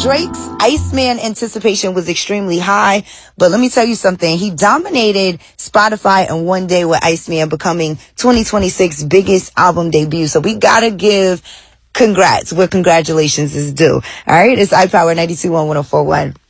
Drake's Iceman anticipation was extremely high, but let me tell you something. He dominated Spotify in one day with Iceman becoming 2026 biggest album debut. So we gotta give congrats where congratulations is due. All right, it's iPower 92.1 1041.